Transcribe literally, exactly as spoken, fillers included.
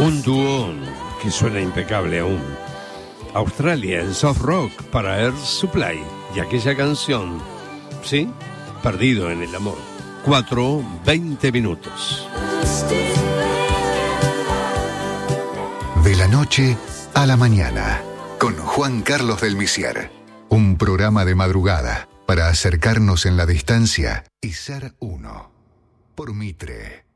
Un dúo que suena impecable aún. Australia en soft rock para Air Supply. Y aquella canción, ¿sí? Perdido en el amor. Cuatro, veinte minutos. De la noche a la mañana, con Juan Carlos del Misier. Un programa de madrugada para acercarnos en la distancia y ser uno. Por Mitre.